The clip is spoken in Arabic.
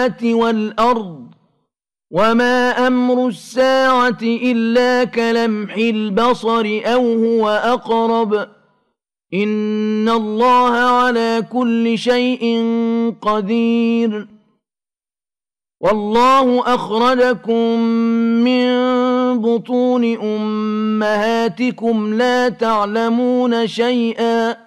السماوات والأرض وما أمر الساعة إلا كلمح البصر أو هو أقرب إن الله على كل شيء قدير والله أخرجكم من بطون أمهاتكم لا تعلمون شيئا